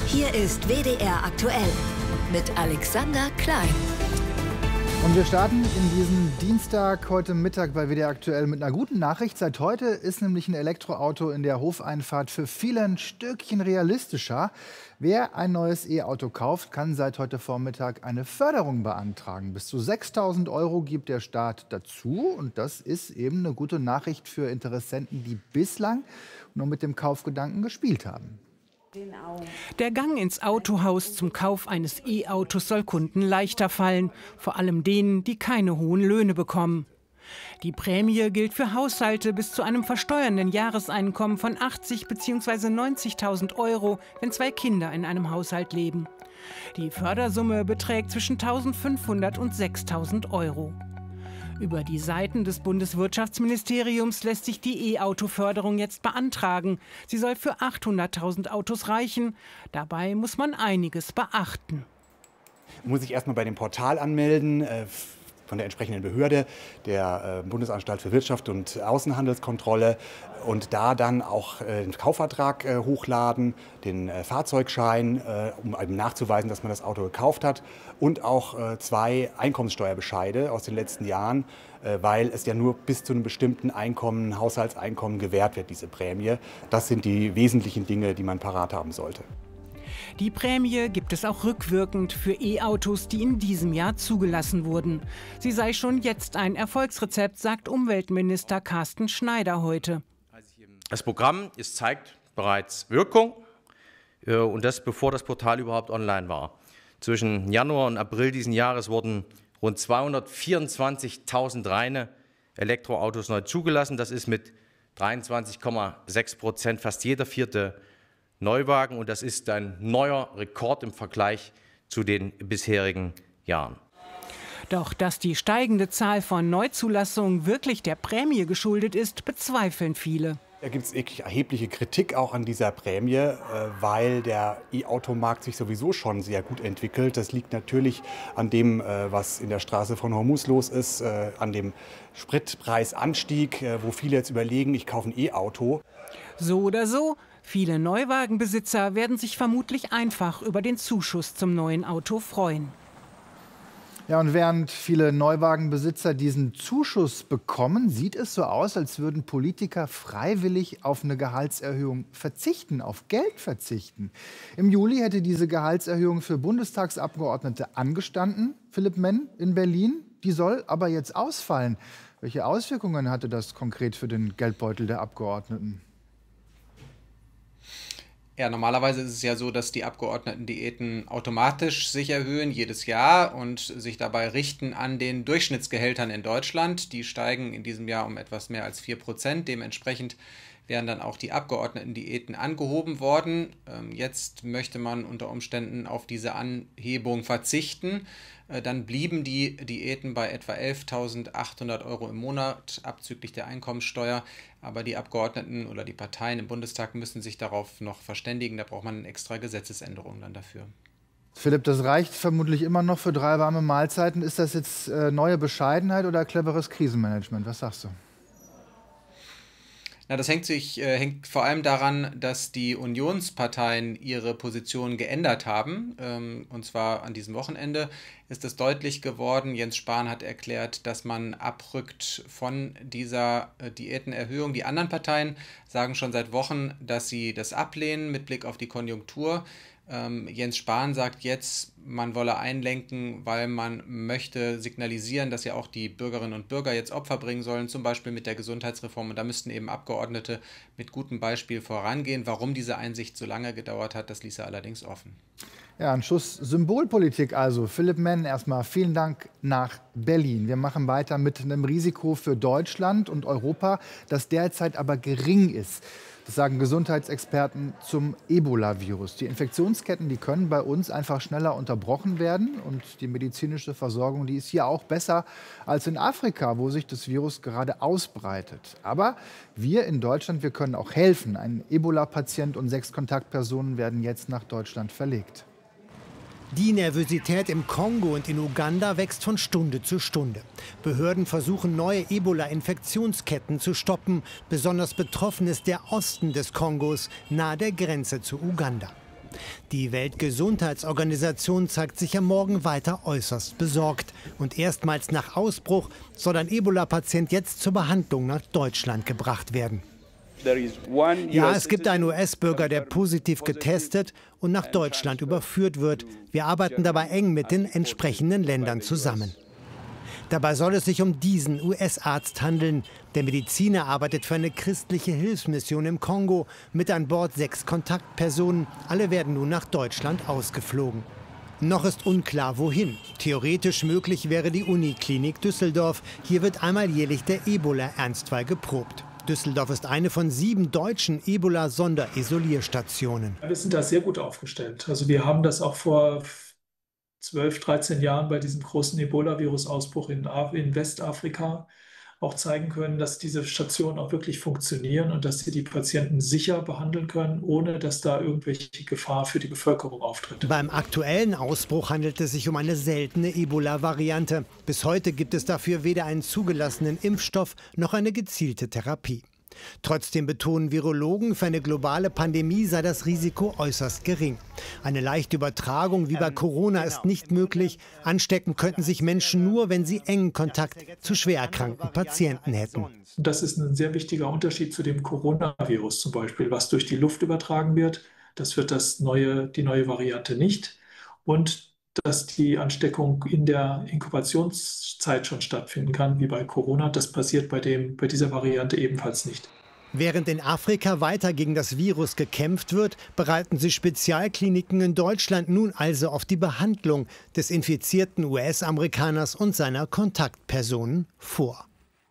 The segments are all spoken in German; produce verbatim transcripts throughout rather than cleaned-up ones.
Hier ist W D R aktuell mit Alexander Klein. Und wir starten in diesem Dienstag heute Mittag bei W D R aktuell mit einer guten Nachricht. Seit heute ist nämlich ein Elektroauto in der Hofeinfahrt für viele ein Stückchen realistischer. Wer ein neues E-Auto kauft, kann seit heute Vormittag eine Förderung beantragen. Bis zu sechstausend Euro gibt der Staat dazu. Und das ist eben eine gute Nachricht für Interessenten, die bislang nur mit dem Kaufgedanken gespielt haben. Der Gang ins Autohaus zum Kauf eines E-Autos soll Kunden leichter fallen, vor allem denen, die keine hohen Löhne bekommen. Die Prämie gilt für Haushalte bis zu einem versteuernden Jahreseinkommen von achtzig bzw. neunzigtausend Euro, wenn zwei Kinder in einem Haushalt leben. Die Fördersumme beträgt zwischen eintausendfünfhundert und sechstausend Euro. Über die Seiten des Bundeswirtschaftsministeriums lässt sich die E-Auto-Förderung jetzt beantragen. Sie soll für achthunderttausend Autos reichen. Dabei muss man einiges beachten. Muss ich erstmal bei dem Portal anmelden, äh, von der entsprechenden Behörde, der äh, Bundesanstalt für Wirtschaft und Außenhandelskontrolle, und da dann auch äh, den Kaufvertrag äh, hochladen, den äh, Fahrzeugschein, äh, um eben nachzuweisen, dass man das Auto gekauft hat, und auch äh, zwei Einkommenssteuerbescheide aus den letzten Jahren, äh, weil es ja nur bis zu einem bestimmten Einkommen, Haushaltseinkommen gewährt wird, diese Prämie. Das sind die wesentlichen Dinge, die man parat haben sollte. Die Prämie gibt es auch rückwirkend für E-Autos, die in diesem Jahr zugelassen wurden. Sie sei schon jetzt ein Erfolgsrezept, sagt Umweltminister Carsten Schneider heute. Das Programm es zeigt bereits Wirkung, und das bevor das Portal überhaupt online war. Zwischen Januar und April diesen Jahres wurden rund zweihundertvierundzwanzigtausend reine Elektroautos neu zugelassen. Das ist mit dreiundzwanzig Komma sechs Prozent fast jeder vierte Neuwagen, und das ist ein neuer Rekord im Vergleich zu den bisherigen Jahren. Doch dass die steigende Zahl von Neuzulassungen wirklich der Prämie geschuldet ist, bezweifeln viele. Da gibt es wirklich erhebliche Kritik auch an dieser Prämie, weil der E-Auto-Markt sich sowieso schon sehr gut entwickelt. Das liegt natürlich an dem, was in der Straße von Hormuz los ist, an dem Spritpreisanstieg, wo viele jetzt überlegen, ich kaufe ein E-Auto. So oder so, viele Neuwagenbesitzer werden sich vermutlich einfach über den Zuschuss zum neuen Auto freuen. Ja, und während viele Neuwagenbesitzer diesen Zuschuss bekommen, sieht es so aus, als würden Politiker freiwillig auf eine Gehaltserhöhung verzichten, auf Geld verzichten. Im Juli hätte diese Gehaltserhöhung für Bundestagsabgeordnete angestanden, Philipp Menn in Berlin. Die soll aber jetzt ausfallen. Welche Auswirkungen hatte das konkret für den Geldbeutel der Abgeordneten? Ja, normalerweise ist es ja so, dass die Abgeordnetendiäten automatisch sich erhöhen jedes Jahr und sich dabei richten an den Durchschnittsgehältern in Deutschland. Die steigen in diesem Jahr um etwas mehr als vier Prozent. Dementsprechend wären dann auch die Abgeordnetendiäten angehoben worden. Jetzt möchte man unter Umständen auf diese Anhebung verzichten. Dann blieben die Diäten bei etwa elftausendachthundert Euro im Monat abzüglich der Einkommensteuer. Aber die Abgeordneten oder die Parteien im Bundestag müssen sich darauf noch verständigen. Da braucht man eine extra Gesetzesänderung dann dafür. Philipp, das reicht vermutlich immer noch für drei warme Mahlzeiten. Ist das jetzt äh, neue Bescheidenheit oder cleveres Krisenmanagement? Was sagst du? Na, das hängt, sich, äh, hängt vor allem daran, dass die Unionsparteien ihre Position geändert haben. Ähm, und zwar an diesem Wochenende ist es deutlich geworden. Jens Spahn hat erklärt, dass man abrückt von dieser äh, Diätenerhöhung. Die anderen Parteien sagen schon seit Wochen, dass sie das ablehnen mit Blick auf die Konjunktur. Ähm, Jens Spahn sagt jetzt, man wolle einlenken, weil man möchte signalisieren, dass ja auch die Bürgerinnen und Bürger jetzt Opfer bringen sollen, zum Beispiel mit der Gesundheitsreform. Und da müssten eben Abgeordnete mit gutem Beispiel vorangehen. Warum diese Einsicht so lange gedauert hat, das ließ er allerdings offen. Ja, ein Schuss Symbolpolitik also. Philipp Menn, erstmal vielen Dank nach Berlin. Wir machen weiter mit einem Risiko für Deutschland und Europa, das derzeit aber gering ist. Das sagen Gesundheitsexperten zum Ebola-Virus. Die Infektionsketten, die können bei uns einfach schneller unterbrochen werden. Und die medizinische Versorgung, die ist hier auch besser als in Afrika, wo sich das Virus gerade ausbreitet. Aber wir in Deutschland, wir können auch helfen. Ein Ebola-Patient und sechs Kontaktpersonen werden jetzt nach Deutschland verlegt. Die Nervosität im Kongo und in Uganda wächst von Stunde zu Stunde. Behörden versuchen, neue Ebola-Infektionsketten zu stoppen. Besonders betroffen ist der Osten des Kongos, nahe der Grenze zu Uganda. Die Weltgesundheitsorganisation zeigt sich am Morgen weiter äußerst besorgt. Und erstmals nach Ausbruch soll ein Ebola-Patient jetzt zur Behandlung nach Deutschland gebracht werden. Ja, es gibt einen U S-Bürger, der positiv getestet und nach Deutschland überführt wird. Wir arbeiten dabei eng mit den entsprechenden Ländern zusammen. Dabei soll es sich um diesen U S-Arzt handeln. Der Mediziner arbeitet für eine christliche Hilfsmission im Kongo mit an Bord sechs Kontaktpersonen. Alle werden nun nach Deutschland ausgeflogen. Noch ist unklar, wohin. Theoretisch möglich wäre die Uniklinik Düsseldorf. Hier wird einmal jährlich der Ebola-Ernstfall geprobt. Düsseldorf ist eine von sieben deutschen Ebola-Sonderisolierstationen. Wir sind da sehr gut aufgestellt. Also wir haben das auch vor zwölf, dreizehn Jahren bei diesem großen Ebola-Virus-Ausbruch in, in Westafrika auch zeigen können, dass diese Stationen auch wirklich funktionieren und dass sie die Patienten sicher behandeln können, ohne dass da irgendwelche Gefahr für die Bevölkerung auftritt. Beim aktuellen Ausbruch handelt es sich um eine seltene Ebola-Variante. Bis heute gibt es dafür weder einen zugelassenen Impfstoff noch eine gezielte Therapie. Trotzdem betonen Virologen, für eine globale Pandemie sei das Risiko äußerst gering. Eine leichte Übertragung wie bei Corona ist nicht möglich. Anstecken könnten sich Menschen nur, wenn sie engen Kontakt zu schwer erkrankten Patienten hätten. Das ist ein sehr wichtiger Unterschied zu dem Coronavirus zum Beispiel, was durch die Luft übertragen wird. Das wird das neue, die neue Variante nicht. Und dass die Ansteckung in der Inkubationszeit schon stattfinden kann, wie bei Corona. Das passiert bei, dem, bei dieser Variante ebenfalls nicht. Während in Afrika weiter gegen das Virus gekämpft wird, bereiten sich Spezialkliniken in Deutschland nun also auf die Behandlung des infizierten U S-Amerikaners und seiner Kontaktpersonen vor.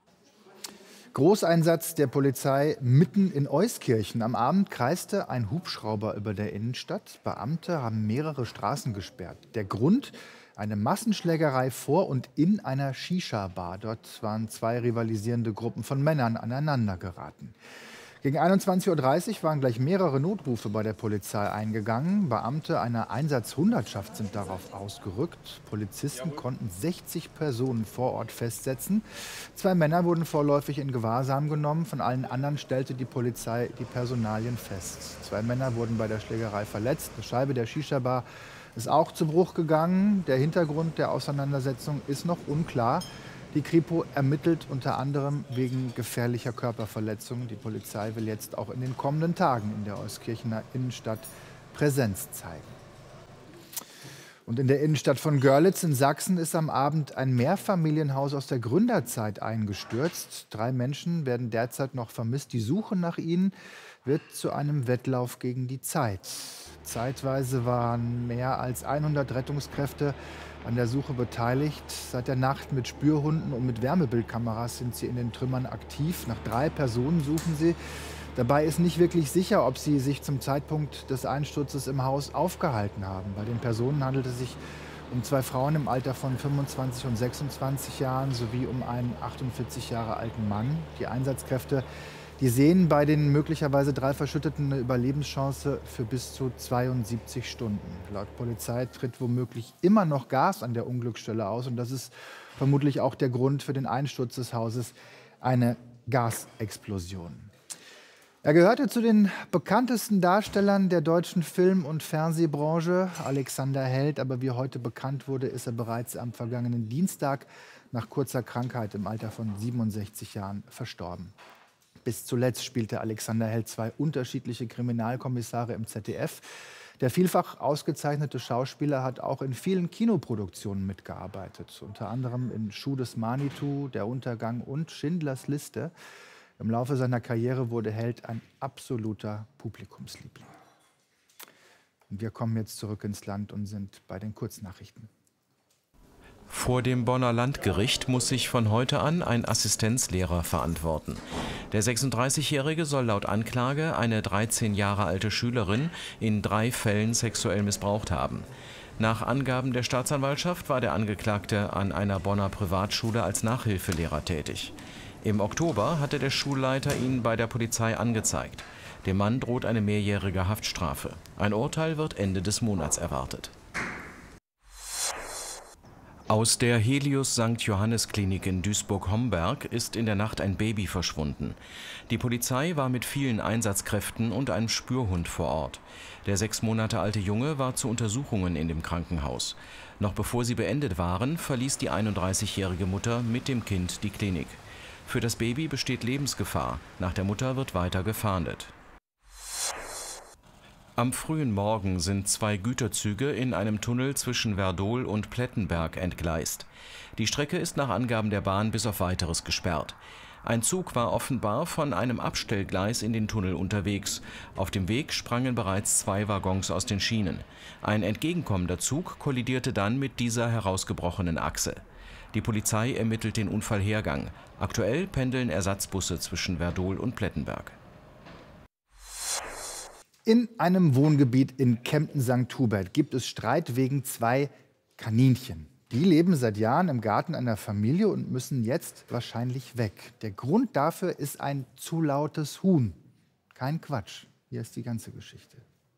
Großeinsatz der Polizei mitten in Euskirchen. Am Abend kreiste ein Hubschrauber über der Innenstadt. Beamte haben mehrere Straßen gesperrt. Der Grund? Eine Massenschlägerei vor und in einer Shisha-Bar. Dort waren zwei rivalisierende Gruppen von Männern aneinander geraten. Gegen einundzwanzig Uhr dreißig waren gleich mehrere Notrufe bei der Polizei eingegangen. Beamte einer Einsatzhundertschaft sind darauf ausgerückt. Polizisten konnten sechzig Personen vor Ort festsetzen. Zwei Männer wurden vorläufig in Gewahrsam genommen. Von allen anderen stellte die Polizei die Personalien fest. Zwei Männer wurden bei der Schlägerei verletzt. Eine Scheibe der Shisha-Bar ist auch zu Bruch gegangen. Der Hintergrund der Auseinandersetzung ist noch unklar. Die Kripo ermittelt unter anderem wegen gefährlicher Körperverletzungen. Die Polizei will jetzt auch in den kommenden Tagen in der Euskirchener Innenstadt Präsenz zeigen. Und in der Innenstadt von Görlitz in Sachsen ist am Abend ein Mehrfamilienhaus aus der Gründerzeit eingestürzt. Drei Menschen werden derzeit noch vermisst. Die Suche nach ihnen wird zu einem Wettlauf gegen die Zeit. Zeitweise waren mehr als hundert Rettungskräfte an der Suche beteiligt. Seit der Nacht mit Spürhunden und mit Wärmebildkameras sind sie in den Trümmern aktiv. Nach drei Personen suchen sie. Dabei ist nicht wirklich sicher, ob sie sich zum Zeitpunkt des Einsturzes im Haus aufgehalten haben. Bei den Personen handelt es sich um zwei Frauen im Alter von fünfundzwanzig und sechsundzwanzig Jahren sowie um einen achtundvierzig Jahre alten Mann. Die Einsatzkräfte, die sehen bei den möglicherweise drei Verschütteten eine Überlebenschance für bis zu zweiundsiebzig Stunden. Laut Polizei tritt womöglich immer noch Gas an der Unglücksstelle aus. Und das ist vermutlich auch der Grund für den Einsturz des Hauses, eine Gasexplosion. Er gehörte zu den bekanntesten Darstellern der deutschen Film- und Fernsehbranche, Alexander Held. Aber wie heute bekannt wurde, ist er bereits am vergangenen Dienstag nach kurzer Krankheit im Alter von siebenundsechzig Jahren verstorben. Bis zuletzt spielte Alexander Held zwei unterschiedliche Kriminalkommissare im Z D F. Der vielfach ausgezeichnete Schauspieler hat auch in vielen Kinoproduktionen mitgearbeitet. Unter anderem in Schuh des Manitou, Der Untergang und Schindlers Liste. Im Laufe seiner Karriere wurde Held ein absoluter Publikumsliebling. Und wir kommen jetzt zurück ins Land und sind bei den Kurznachrichten. Vor dem Bonner Landgericht muss sich von heute an ein Assistenzlehrer verantworten. Der sechsunddreißigjährige soll laut Anklage eine dreizehn Jahre alte Schülerin in drei Fällen sexuell missbraucht haben. Nach Angaben der Staatsanwaltschaft war der Angeklagte an einer Bonner Privatschule als Nachhilfelehrer tätig. Im Oktober hatte der Schulleiter ihn bei der Polizei angezeigt. Dem Mann droht eine mehrjährige Haftstrafe. Ein Urteil wird Ende des Monats erwartet. Aus der Helios Sankt Johannes Klinik in Duisburg-Homberg ist in der Nacht ein Baby verschwunden. Die Polizei war mit vielen Einsatzkräften und einem Spürhund vor Ort. Der sechs Monate alte Junge war zu Untersuchungen in dem Krankenhaus. Noch bevor sie beendet waren, verließ die einunddreißigjährige Mutter mit dem Kind die Klinik. Für das Baby besteht Lebensgefahr. Nach der Mutter wird weiter gefahndet. Am frühen Morgen sind zwei Güterzüge in einem Tunnel zwischen Werdohl und Plettenberg entgleist. Die Strecke ist nach Angaben der Bahn bis auf Weiteres gesperrt. Ein Zug war offenbar von einem Abstellgleis in den Tunnel unterwegs. Auf dem Weg sprangen bereits zwei Waggons aus den Schienen. Ein entgegenkommender Zug kollidierte dann mit dieser herausgebrochenen Achse. Die Polizei ermittelt den Unfallhergang. Aktuell pendeln Ersatzbusse zwischen Werdohl und Plettenberg. In einem Wohngebiet in Kempten-Sankt Hubert gibt es Streit wegen zwei Kaninchen. Die leben seit Jahren im Garten einer Familie und müssen jetzt wahrscheinlich weg. Der Grund dafür ist ein zu lautes Huhn. Kein Quatsch. Hier ist die ganze Geschichte.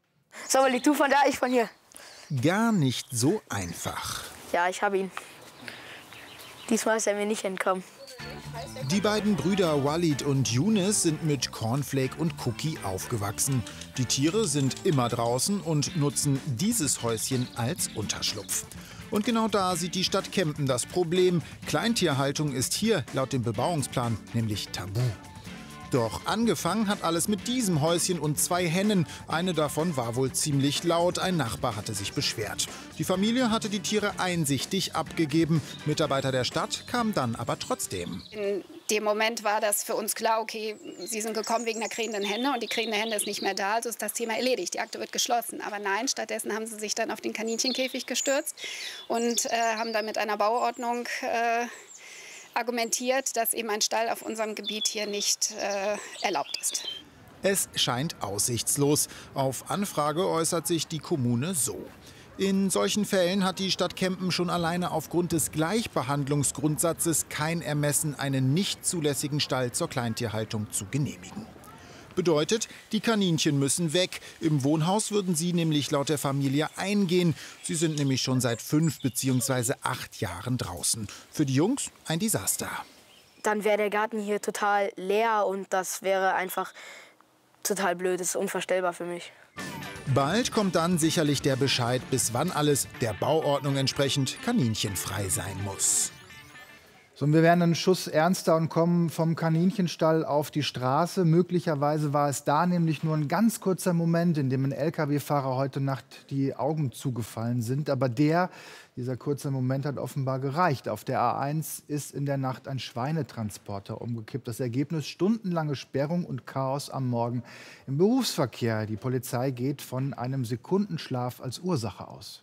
So, liegt du von da, ich von hier. Gar nicht so einfach. Ja, ich habe ihn. Diesmal ist er mir nicht entkommen. Die beiden Brüder Walid und Younes sind mit Cornflake und Cookie aufgewachsen. Die Tiere sind immer draußen und nutzen dieses Häuschen als Unterschlupf. Und genau da sieht die Stadt Kempten das Problem. Kleintierhaltung ist hier laut dem Bebauungsplan nämlich tabu. Doch angefangen hat alles mit diesem Häuschen und zwei Hennen. Eine davon war wohl ziemlich laut. Ein Nachbar hatte sich beschwert. Die Familie hatte die Tiere einsichtig abgegeben. Mitarbeiter der Stadt kamen dann aber trotzdem. In dem Moment war das für uns klar, okay, sie sind gekommen wegen der krähenden Henne und die krähende Henne ist nicht mehr da, also ist das Thema erledigt, die Akte wird geschlossen. Aber nein, stattdessen haben sie sich dann auf den Kaninchenkäfig gestürzt und äh, haben dann mit einer Bauordnung äh, argumentiert, dass eben ein Stall auf unserem Gebiet hier nicht äh, erlaubt ist. Es scheint aussichtslos. Auf Anfrage äußert sich die Kommune so. In solchen Fällen hat die Stadt Kempten schon alleine aufgrund des Gleichbehandlungsgrundsatzes kein Ermessen, einen nicht zulässigen Stall zur Kleintierhaltung zu genehmigen. Bedeutet, die Kaninchen müssen weg. Im Wohnhaus würden sie nämlich laut der Familie eingehen. Sie sind nämlich schon seit fünf bzw. acht Jahren draußen. Für die Jungs ein Desaster. Dann wäre der Garten hier total leer und das wäre einfach total blöd. Das ist unvorstellbar für mich. Bald kommt dann sicherlich der Bescheid, bis wann alles der Bauordnung entsprechend kaninchenfrei sein muss. So, wir werden einen Schuss ernster und kommen vom Kaninchenstall auf die Straße. Möglicherweise war es da nämlich nur ein ganz kurzer Moment, in dem ein L K W-Fahrer heute Nacht die Augen zugefallen sind. Aber der, dieser kurze Moment hat offenbar gereicht. Auf der A eins ist in der Nacht ein Schweinetransporter umgekippt. Das Ergebnis: stundenlange Sperrung und Chaos am Morgen im Berufsverkehr. Die Polizei geht von einem Sekundenschlaf als Ursache aus.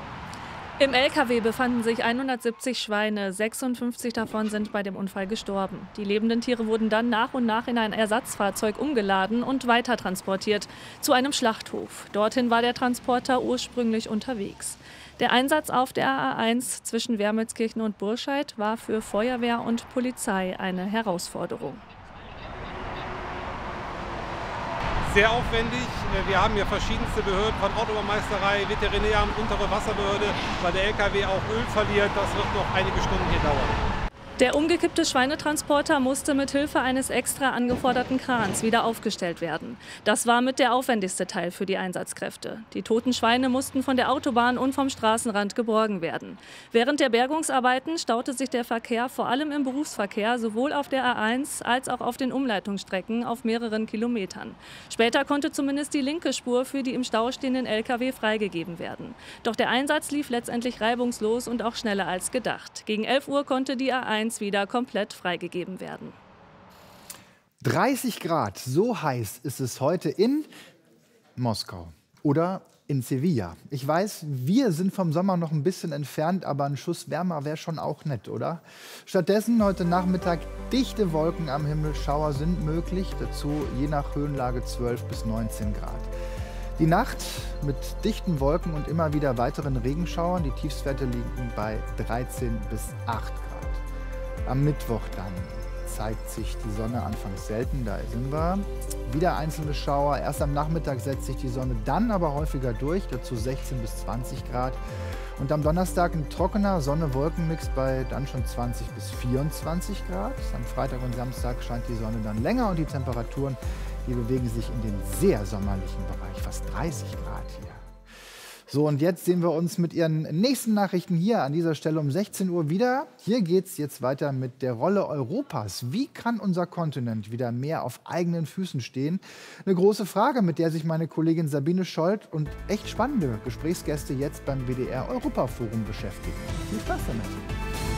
Im L K W befanden sich hundertsiebzig Schweine, sechsundfünfzig davon sind bei dem Unfall gestorben. Die lebenden Tiere wurden dann nach und nach in ein Ersatzfahrzeug umgeladen und weitertransportiert zu einem Schlachthof. Dorthin war der Transporter ursprünglich unterwegs. Der Einsatz auf der A eins zwischen Wermelskirchen und Burscheid war für Feuerwehr und Polizei eine Herausforderung. Sehr aufwendig. Wir haben hier verschiedenste Behörden, von Autobahnmeisterei, Veterinäramt, untere Wasserbehörde, weil der L K W auch Öl verliert. Das wird noch einige Stunden hier dauern. Der umgekippte Schweinetransporter musste mit Hilfe eines extra angeforderten Krans wieder aufgestellt werden. Das war mit der aufwendigste Teil für die Einsatzkräfte. Die toten Schweine mussten von der Autobahn und vom Straßenrand geborgen werden. Während der Bergungsarbeiten staute sich der Verkehr vor allem im Berufsverkehr sowohl auf der A eins als auch auf den Umleitungsstrecken auf mehreren Kilometern. Später konnte zumindest die linke Spur für die im Stau stehenden L K W freigegeben werden. Doch der Einsatz lief letztendlich reibungslos und auch schneller als gedacht. Gegen elf Uhr konnte die A eins wieder komplett freigegeben werden. dreißig Grad, so heiß ist es heute in Moskau oder in Sevilla. Ich weiß, wir sind vom Sommer noch ein bisschen entfernt, aber ein Schuss wärmer wäre schon auch nett, oder? Stattdessen heute Nachmittag dichte Wolken am Himmel, Schauer sind möglich, dazu je nach Höhenlage zwölf bis neunzehn Grad. Die Nacht mit dichten Wolken und immer wieder weiteren Regenschauern, die Tiefstwerte liegen bei dreizehn bis acht Grad. Am Mittwoch dann zeigt sich die Sonne anfangs selten. Da sind wir. Wieder einzelne Schauer. Erst am Nachmittag setzt sich die Sonne dann aber häufiger durch. Dazu sechzehn bis zwanzig Grad. Und am Donnerstag ein trockener Sonne-Wolken-Mix bei dann schon zwanzig bis vierundzwanzig Grad. Am Freitag und Samstag scheint die Sonne dann länger und die Temperaturen, die bewegen sich in den sehr sommerlichen Bereich, fast dreißig Grad hier. So, und jetzt sehen wir uns mit Ihren nächsten Nachrichten hier an dieser Stelle um sechzehn Uhr wieder. Hier geht es jetzt weiter mit der Rolle Europas. Wie kann unser Kontinent wieder mehr auf eigenen Füßen stehen? Eine große Frage, mit der sich meine Kollegin Sabine Scholz und echt spannende Gesprächsgäste jetzt beim W D R Europaforum beschäftigen. Viel Spaß damit!